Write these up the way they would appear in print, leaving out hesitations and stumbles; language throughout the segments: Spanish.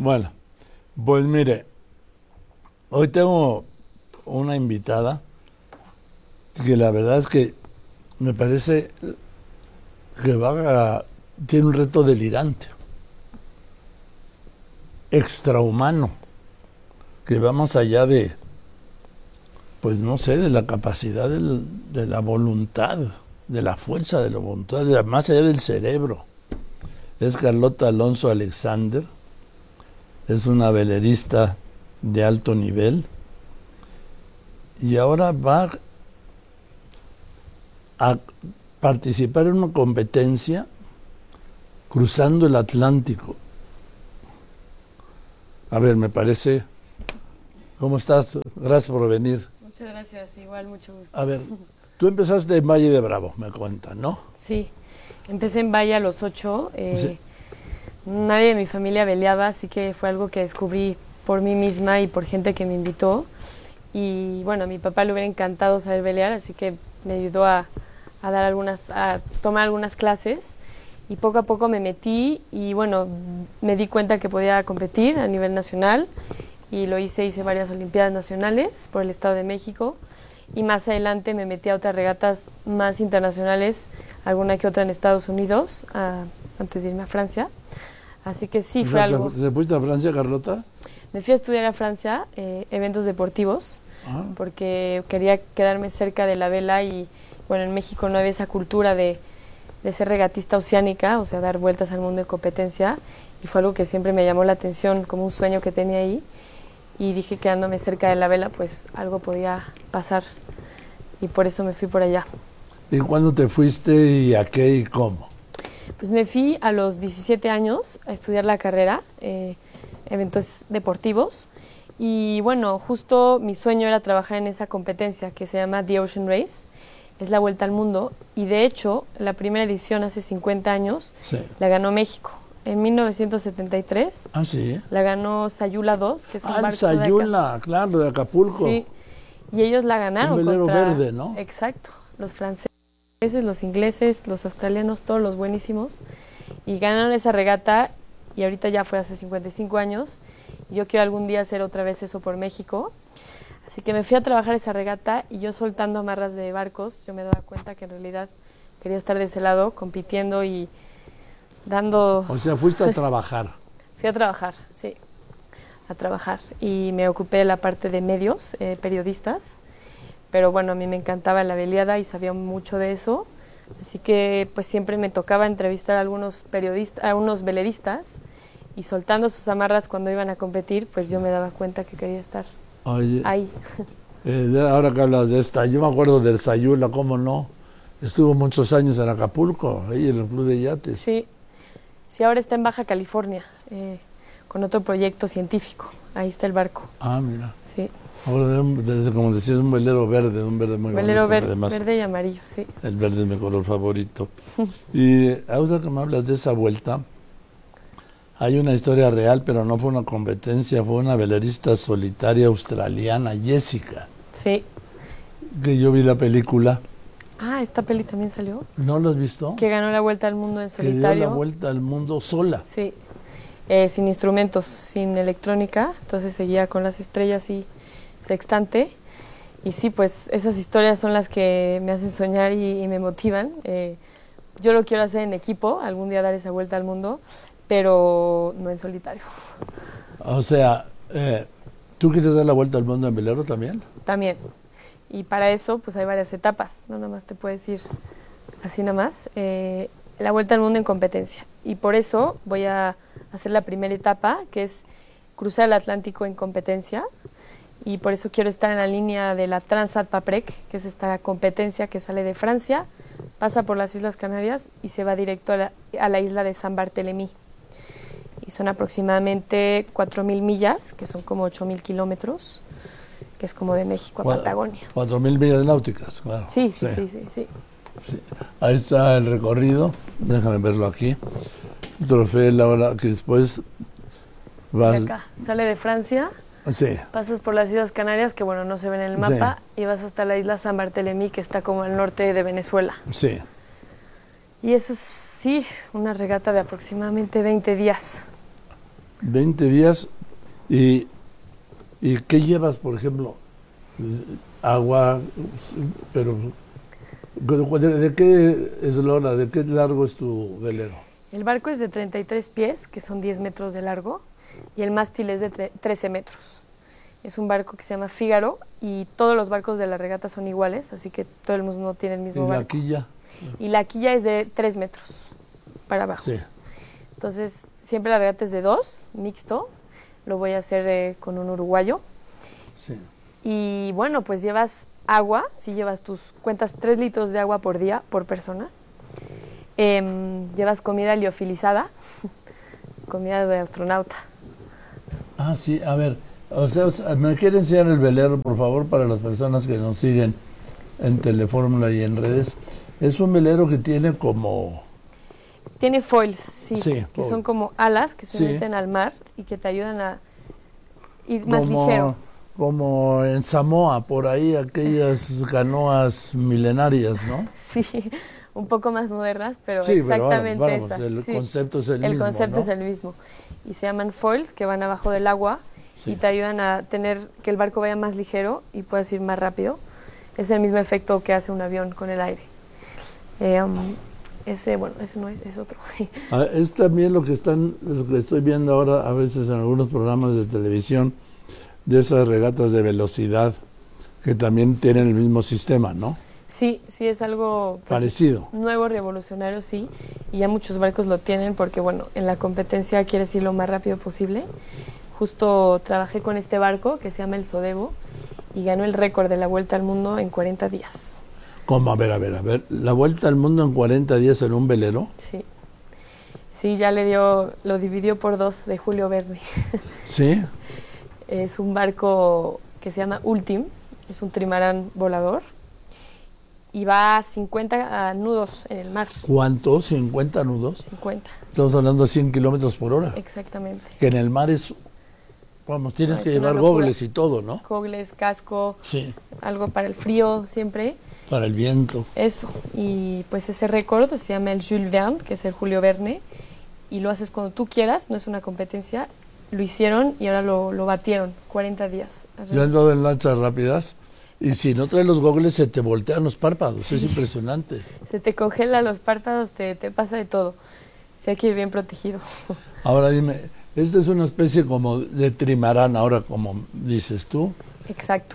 Bueno, pues mire, hoy tengo una invitada que la verdad es que me parece que tiene un reto delirante, extrahumano, que va más allá de, pues no sé, de la capacidad de la voluntad, de la fuerza de la voluntad, más allá del cerebro. Es Carlota Alonso Alexander, es una velerista de alto nivel y ahora va a participar en una competencia cruzando el Atlántico. A ver, me parece... ¿Cómo estás? Gracias por venir. Muchas gracias, igual, mucho gusto. A ver, tú empezaste en Valle de Bravo, me cuentan, ¿no? Sí, empecé en Valle a los 8. Sí. Nadie de mi familia veleaba, así que fue algo que descubrí por mí misma y por gente que me invitó. Y bueno, a mi papá le hubiera encantado saber velear, así que me ayudó a tomar algunas clases. Y poco a poco me metí y bueno, me di cuenta que podía competir a nivel nacional. Y lo hice varias Olimpiadas Nacionales por el Estado de México. Y más adelante me metí a otras regatas más internacionales, alguna que otra en Estados Unidos, antes de irme a Francia. Así que sí, fue algo... ¿Te fuiste a Francia, Carlota? Me fui a estudiar a Francia, eventos deportivos, porque quería quedarme cerca de la vela y, bueno, en México no había esa cultura de ser regatista oceánica, o sea, dar vueltas al mundo de competencia, y fue algo que siempre me llamó la atención, como un sueño que tenía ahí, y dije, quedándome cerca de la vela, pues algo podía pasar, y por eso me fui por allá. ¿Y cuándo te fuiste y a qué y cómo? Pues me fui a los 17 años a estudiar la carrera, eventos deportivos, y bueno, justo mi sueño era trabajar en esa competencia que se llama The Ocean Race, es la Vuelta al Mundo, y de hecho, la primera edición hace 50 años, sí, la ganó México. En 1973, ¿sí? La ganó Sayula 2, que es un barco Sayula, claro, de Acapulco. Sí, y ellos la ganaron. Un velero verde, ¿no? Exacto, los franceses, los ingleses, los australianos, todos los buenísimos, y ganaron esa regata, y ahorita ya fue hace 55 años, y yo quiero algún día hacer otra vez eso por México. Así que me fui a trabajar esa regata y yo soltando amarras de barcos, yo me daba cuenta que en realidad quería estar de ese lado, compitiendo y dando... O sea, fuiste a trabajar. Fui a trabajar, sí, a trabajar. Y me ocupé de la parte de medios, periodistas, pero bueno, a mí me encantaba la veleada y sabía mucho de eso, así que pues siempre me tocaba entrevistar a algunos periodistas, a unos veleristas, y soltando sus amarras cuando iban a competir, pues yo me daba cuenta que quería estar... Oye, ahí. Ahora que hablas de esta, yo me acuerdo del Sayula, ¿cómo no? Estuvo muchos años en Acapulco, ahí en el Club de Yates. Sí, sí, ahora está en Baja California, con otro proyecto científico. Ahí está el barco. Ah, mira. Sí. Ahora, como decías, un velero verde, un verde muy bonito. Verde y amarillo, sí. El verde es mi color favorito. Y ahora que me hablas de esa vuelta, hay una historia real, pero no fue una competencia, fue una velerista solitaria australiana, Jessica. Sí. Que yo vi la película. Ah, ¿esta peli también salió? ¿No lo has visto? Que ganó la Vuelta al Mundo en solitario. Que dio la Vuelta al Mundo sola. Sí. Sin instrumentos, sin electrónica, entonces seguía con las estrellas y sextante. Y sí, pues esas historias son las que me hacen soñar y me motivan. Yo lo quiero hacer en equipo, algún día dar esa Vuelta al Mundo, pero no en solitario. O sea, ¿tú quieres dar la vuelta al mundo en velero también? También. Y para eso, pues hay varias etapas. No nada más te puedes ir así nada más. La Vuelta al Mundo en competencia. Y por eso voy a hacer la primera etapa, que es cruzar el Atlántico en competencia. Y por eso quiero estar en la línea de la Transat Paprec, que es esta competencia que sale de Francia, pasa por las Islas Canarias y se va directo a la isla de San Bartolomé. Y son aproximadamente 4.000 millas, que son como 8.000 kilómetros, que es como de México a Patagonia. 4.000 millas náuticas, claro. Sí. Ahí está el recorrido, déjame verlo aquí. Trofeo Laura, que después vas... De acá, sale de Francia, sí, pasas por las Islas Canarias, que bueno, no se ven en el mapa, sí, y vas hasta la isla San Bartolomé, que está como al norte de Venezuela. Sí. Y eso es, sí, una regata de aproximadamente 20 días. 20 días. ¿Y qué llevas, por ejemplo? Agua, pero ¿de qué eslora, de qué largo es tu velero? El barco es de 33 pies, que son 10 metros de largo, y el mástil es de 13 metros. Es un barco que se llama Fígaro y todos los barcos de la regata son iguales, así que todo el mundo tiene el mismo barco. ¿Y la quilla? Y la quilla es de 3 metros para abajo. Sí. Entonces, siempre la regata es de 2, mixto. Lo voy a hacer con un uruguayo. Sí. Y bueno, pues llevas agua, si llevas cuentas 3 litros de agua por día, por persona. Llevas comida liofilizada, comida de astronauta. Ah, sí, a ver, o sea, ¿me quiere enseñar el velero, por favor, para las personas que nos siguen en Telefórmula y en redes? Es un velero que tiene como... Tiene foils, sí, Sí, que son como alas que se meten al mar y que te ayudan a ir más ligero. Como en Samoa, por ahí, aquellas canoas milenarias, ¿no? Sí, un poco más modernas, pero sí, exactamente pero vamos, esas. el sí. concepto es el mismo, El concepto ¿no? es el mismo. Y se llaman foils, que van abajo del agua Sí. y te ayudan a tener que el barco vaya más ligero y puedas ir más rápido. Es el mismo efecto que hace un avión con el aire. Ese no es otro. Es también lo que estoy viendo ahora a veces en algunos programas de televisión, de esas regatas de velocidad, que también tienen el mismo sistema, ¿no? Sí, es algo pues, parecido. Nuevo, revolucionario, sí. Y ya muchos barcos lo tienen porque, bueno, en la competencia quieres ir lo más rápido posible. Justo trabajé con este barco que se llama el Sodebo y ganó el récord de la Vuelta al Mundo en 40 días. ¿Cómo? A ver. ¿La Vuelta al Mundo en 40 días en un velero? Sí. Sí, lo dividió por 2 de Julio Verne. ¿Sí? Es un barco que se llama Ultim, es un trimarán volador y va a 50 nudos en el mar. ¿Cuántos? ¿50 nudos? 50. Estamos hablando de 100 kilómetros por hora. Exactamente. Que en el mar es... Vamos, tienes que llevar gogles y todo, ¿no? Gogles, casco, sí. Algo para el frío siempre. Para el viento. Eso. Y pues ese récord se llama el Jules Verne, que es el Julio Verne, y lo haces cuando tú quieras, no es una competencia. Lo hicieron y ahora lo batieron, 40 días. Yo he andado en lanchas rápidas y si no traes los gogles se te voltean los párpados, es impresionante. Se te congela los párpados, te pasa de todo. Sí, hay que ir bien protegido. Ahora dime, esta es una especie como de trimarán, ahora como dices tú. Exacto.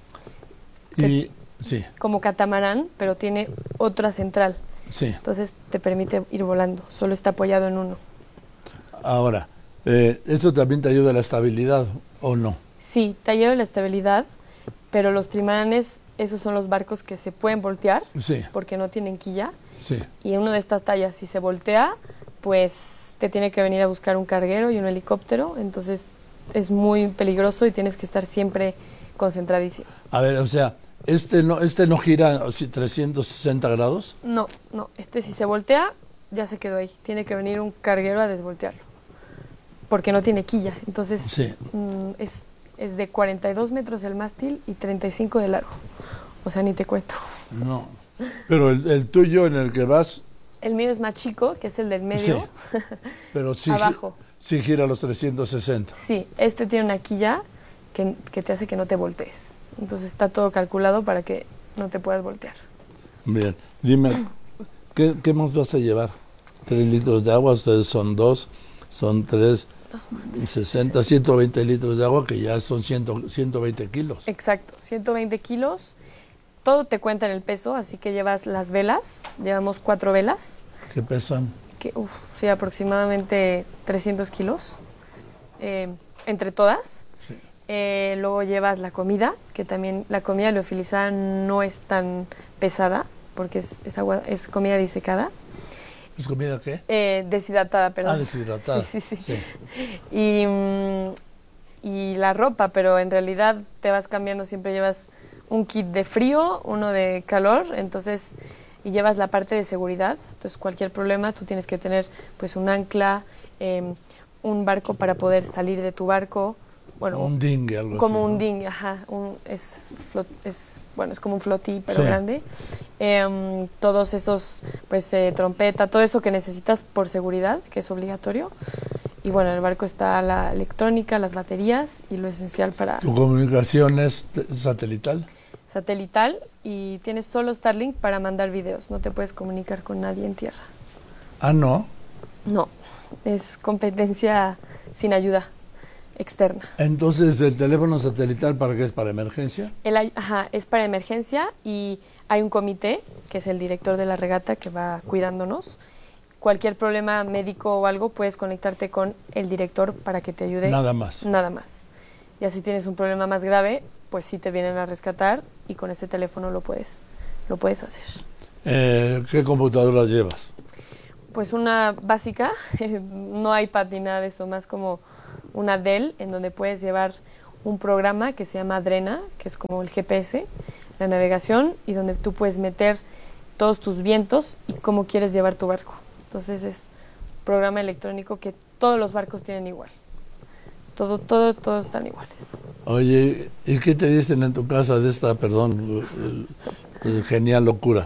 Y sí. Como catamarán, pero tiene otra central. Sí. Entonces te permite ir volando, solo está apoyado en uno. Ahora, ¿esto también te ayuda a la estabilidad o no? Sí, te ayuda a la estabilidad, pero los trimaranes, esos son los barcos que se pueden voltear, sí. Porque no tienen quilla. Sí. Y uno de estas tallas, si se voltea, pues te tiene que venir a buscar un carguero y un helicóptero, entonces es muy peligroso y tienes que estar siempre concentradísimo. A ver, o sea, ¿este no gira 360 grados? No, si se voltea, ya se quedó ahí. Tiene que venir un carguero a desvoltearlo, porque no tiene quilla. Entonces sí. Es de 42 metros el mástil y 35 de largo. O sea, ni te cuento. No, pero el tuyo en el que vas... El mío es más chico, que es el del medio. Sí, pero sí, abajo. Sí gira los 360. Sí, este tiene una quilla que te hace que no te voltees. Entonces está todo calculado para que no te puedas voltear. Bien, dime, ¿qué más vas a llevar? 3 litros de agua, ustedes son 2, son 3, 60, 120 litros de agua, que ya son 120 kilos. Exacto, 120 kilos. Todo te cuenta en el peso, así que llevas las velas, llevamos 4 velas. ¿Qué pesan? Sí, aproximadamente 300 kilos, entre todas. Sí. Luego llevas la comida, que también la comida liofilizada no es tan pesada, porque es comida disecada. ¿Es comida qué? Deshidratada, perdón. Ah, deshidratada. Sí. Y la ropa, pero en realidad te vas cambiando, siempre llevas un kit de frío, uno de calor, entonces, y llevas la parte de seguridad. Entonces, cualquier problema, tú tienes que tener pues un ancla, un barco para poder salir de tu barco. Bueno, un dinghy, algo como así, un ¿no? dinghy, ajá. Es como un flotí, pero sí. grande. Todos esos, pues trompeta, todo eso que necesitas por seguridad, que es obligatorio. Y bueno, en el barco está la electrónica, las baterías y lo esencial para ¿Tu comunicación es satelital? satelital, y tienes solo Starlink para mandar videos. No te puedes comunicar con nadie en tierra. Ah, no. No, es competencia sin ayuda externa. Entonces, ¿el teléfono satelital para qué es? ¿Para emergencia? Es para emergencia y hay un comité, que es el director de la regata, que va cuidándonos. Cualquier problema médico o algo, puedes conectarte con el director para que te ayude. Nada más. Nada más. Ya si tienes un problema más grave, pues sí te vienen a rescatar y con ese teléfono lo puedes hacer. ¿Qué computadoras llevas? Pues una básica, no iPad ni nada de eso, más como una Dell, en donde puedes llevar un programa que se llama Drena, que es como el GPS, la navegación, y donde tú puedes meter todos tus vientos y cómo quieres llevar tu barco. Entonces es un programa electrónico que todos los barcos tienen igual. Todos están iguales. Oye, ¿y qué te dicen en tu casa de esta, genial locura?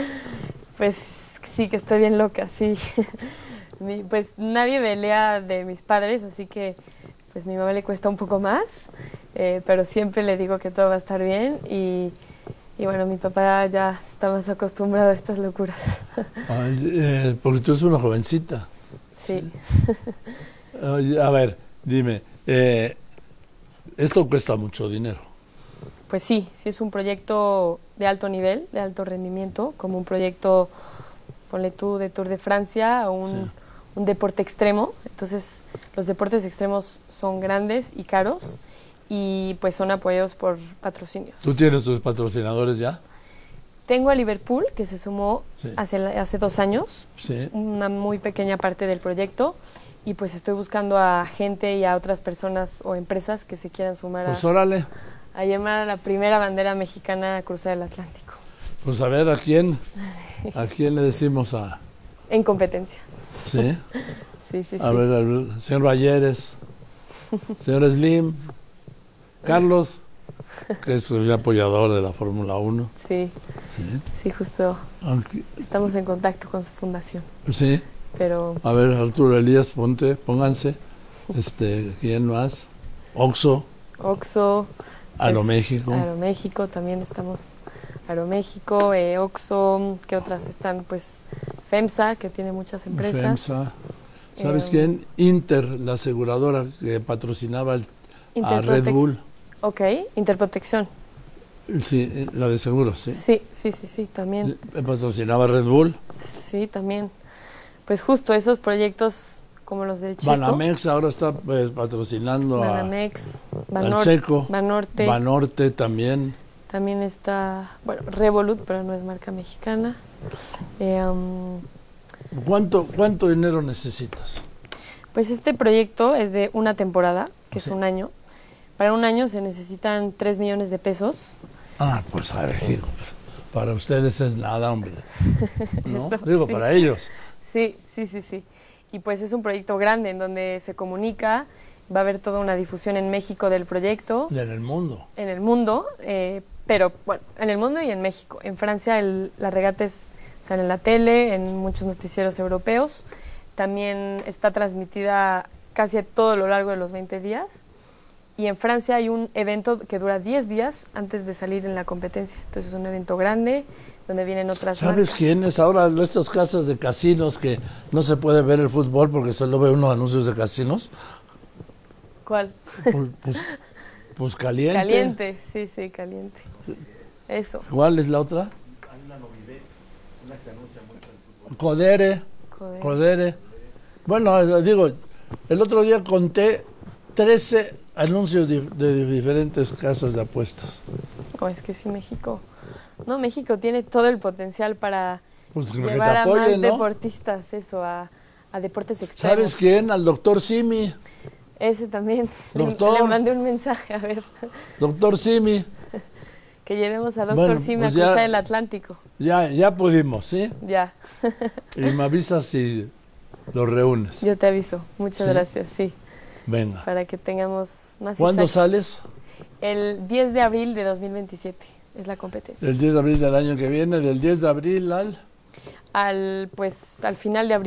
Pues sí, que estoy bien loca, sí. Pues nadie velea de mis padres, así que pues mi mamá le cuesta un poco más, pero siempre le digo que todo va a estar bien y bueno, mi papá ya está más acostumbrado a estas locuras. Porque tú eres una jovencita. Sí. Oye, a ver, dime, esto cuesta mucho dinero. Pues sí es un proyecto de alto nivel, de alto rendimiento, como un proyecto, ponle tú, de Tour de Francia o un deporte extremo. Entonces, los deportes extremos son grandes y caros y pues son apoyados por patrocinios. ¿Tú tienes tus patrocinadores ya? Tengo a Liverpool, que se sumó hace 2 años, una muy pequeña parte del proyecto, y pues estoy buscando a gente y a otras personas o empresas que se quieran sumar a llamar a la primera bandera mexicana a cruzar el Atlántico. Pues a ver, ¿a quién le decimos En competencia. ¿Sí? Sí. A ver, señor Valleres, señor Slim, Carlos, que es el apoyador de la Fórmula 1. Sí, justo. Estamos en contacto con su fundación. Sí. Pero... A ver, Arturo Elías, pónganse. ¿Quién más? Oxxo. Aeroméxico. Aeroméxico, también estamos. Aeroméxico, Oxxo, ¿qué otras están? Pues FEMSA, que tiene muchas empresas. FEMSA. ¿Sabes quién? Inter, la aseguradora que patrocinaba a Red Bull. Ok, Interprotección. Sí, la de seguros, sí. Sí, también. ¿Patrocinaba Red Bull? Sí, también. Pues justo esos proyectos como los del Checo. Banamex ahora está patrocinando al Checo. Banorte también. También está, bueno, Revolut, pero no es marca mexicana. ¿Cuánto dinero necesitas? Pues este proyecto es de una temporada, que es un año. Para un año se necesitan 3 millones de pesos. Pues a ver, para ustedes es nada, hombre. ¿No? Eso, Digo, para ellos. Sí. Y pues es un proyecto grande en donde se comunica, va a haber toda una difusión en México del proyecto. Y en el mundo. En el mundo, pero bueno, en el mundo y en México. En Francia la regata sale en la tele, en muchos noticieros europeos. También está transmitida casi a todo lo largo de los 20 días. Y en Francia hay un evento que dura 10 días antes de salir en la competencia. Entonces es un evento grande donde vienen otras ¿Sabes marcas. quién es ahora estas casas de casinos que no se puede ver el fútbol porque solo ve unos anuncios de casinos? ¿Cuál? Pues Caliente. Caliente, sí, Caliente. Sí. Eso. ¿Cuál es la otra? Hay una Novivet, una que se anuncia mucho en el fútbol. Codere. Bueno, digo, el otro día conté 13 anuncios de diferentes casas de apuestas. Es que sí, México tiene todo el potencial para llevar te apoye, a más ¿no? deportistas, a deportes extremos. ¿Sabes quién? Al doctor Simi. Ese también. Doctor. Le mandé un mensaje, a ver. Doctor Simi. Que llevemos a doctor Simi a cruzar el Atlántico. Ya pudimos, ¿sí? Ya. Y me avisas si lo reúnes. Yo te aviso. Muchas gracias, sí. Venga. Para que tengamos más. ¿Cuándo sales? El 10 de abril de 2027 es la competencia. El 10 de abril del año que viene, del 10 de abril al Al final de abril.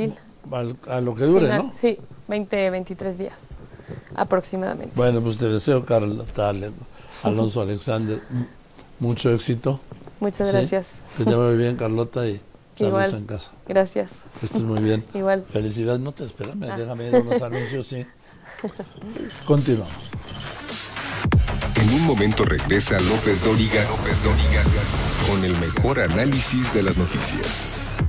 a lo que dure, final, ¿no? Sí, 20, 23 días aproximadamente. Bueno, pues te deseo, Carlota Alonso Alexander, mucho éxito. Muchas ¿Sí? gracias. Que te vaya muy bien, Carlota, y saludos Igual. en casa. Gracias. Que estés muy bien. Igual. Felicidades. No te esperas, déjame ir a unos anuncios, sí. Continuamos. En un momento regresa López Dóriga con el mejor análisis de las noticias.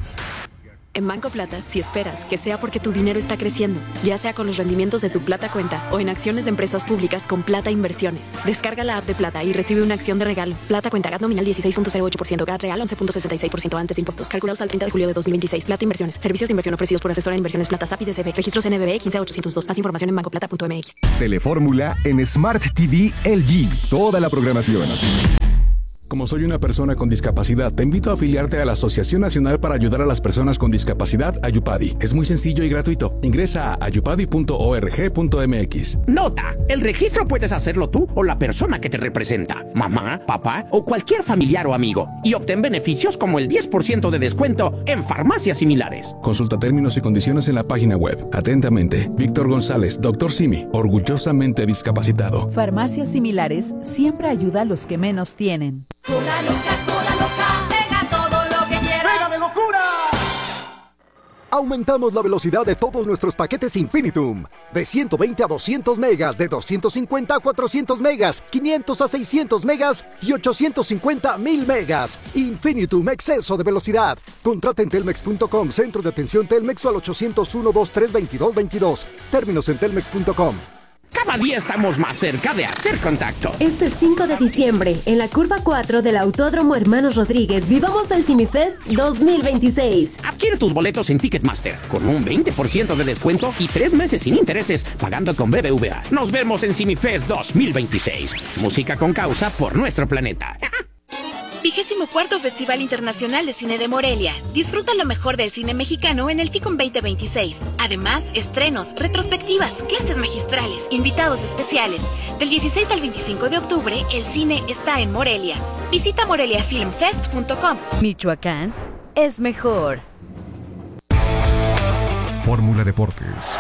En Banco Plata, si esperas que sea porque tu dinero está creciendo, ya sea con los rendimientos de tu Plata Cuenta o en acciones de empresas públicas con Plata Inversiones. Descarga la app de Plata y recibe una acción de regalo. Plata Cuenta GAT nominal 16.08%, GAT real 11.66% antes de impuestos. Calculados al 30 de julio de 2026. Plata Inversiones. Servicios de inversión ofrecidos por asesora de inversiones Plata SAP y DCB. Registros NBB 15802. Más información en bancoplata.mx. Telefórmula en Smart TV LG. Toda la programación. Como soy una persona con discapacidad, te invito a afiliarte a la Asociación Nacional para Ayudar a las Personas con Discapacidad, Ayupadi. Es muy sencillo y gratuito. Ingresa a ayupadi.org.mx. Nota: el registro puedes hacerlo tú o la persona que te representa, mamá, papá o cualquier familiar o amigo, y obtén beneficios como el 10% de descuento en farmacias similares. Consulta términos y condiciones en la página web. Atentamente, Víctor González, Dr. Simi, orgullosamente discapacitado. Farmacias Similares siempre ayuda a los que menos tienen. Cola loca, pega todo lo que quieras. ¡Pega de locura! Aumentamos la velocidad de todos nuestros paquetes Infinitum. De 120 a 200 megas, de 250 a 400 megas, 500 a 600 megas y 850 a 1000 megas. Infinitum, exceso de velocidad. Contrata en telmex.com, centro de atención Telmex o al 801-2322-22. Términos en telmex.com. Cada día estamos más cerca de hacer contacto. Este 5 de diciembre, en la curva 4 del Autódromo Hermanos Rodríguez, vivamos el CineFest 2026. Adquiere tus boletos en Ticketmaster con un 20% de descuento y 3 meses sin intereses pagando con BBVA. Nos vemos en CineFest 2026. Música con causa por nuestro planeta. 24º Festival Internacional de Cine de Morelia. Disfruta lo mejor del cine mexicano en el FICOM 2026. Además, estrenos, retrospectivas, clases magistrales, invitados especiales. Del 16 al 25 de octubre, el cine está en Morelia. Visita moreliafilmfest.com. Michoacán es mejor. Fórmula Deportes.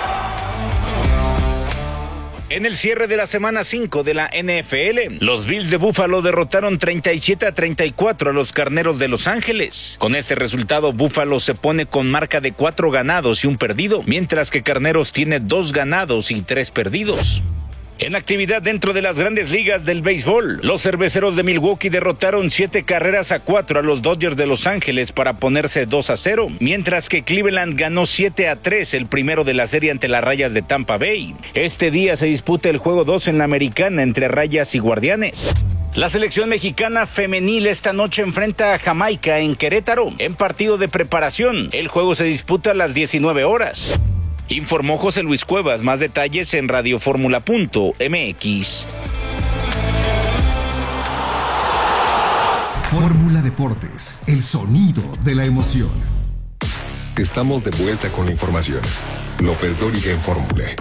En el cierre de la semana 5 de la NFL, los Bills de Buffalo derrotaron 37-34 a los Carneros de Los Ángeles. Con este resultado, Buffalo se pone con marca de 4 ganados y 1 perdido, mientras que Carneros tiene 2 ganados y 3 perdidos. En actividad dentro de las grandes ligas del béisbol, los Cerveceros de Milwaukee derrotaron 7-4 a los Dodgers de Los Ángeles para ponerse 2-0, mientras que Cleveland ganó 7-3 el primero de la serie ante las Rayas de Tampa Bay. Este día se disputa el juego 2 en la Americana entre Rayas y Guardianes. La selección mexicana femenil esta noche enfrenta a Jamaica en Querétaro, en partido de preparación. El juego se disputa a las 19 horas. Informó José Luis Cuevas. Más detalles en radioformula.mx. Fórmula Deportes, el sonido de la emoción. Estamos de vuelta con la información. López Dóriga en Fórmula.